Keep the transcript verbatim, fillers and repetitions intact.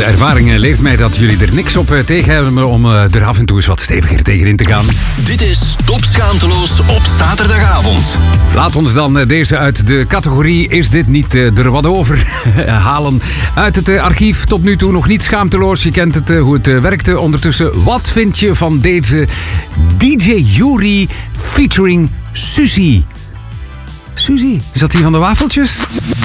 ervaring leert mij dat jullie er niks op tegen hebben om er af en toe eens wat steviger tegenin te gaan. Dit is Top Schaamteloos op zaterdagavond. Laat ons dan deze uit de categorie Is dit niet er wat over halen. Uit het archief tot nu toe nog niet schaamteloos. Je kent het, hoe het werkte. Ondertussen, wat vind je van deze D J Yuri featuring Suzy? Suzy, is dat die van de wafeltjes?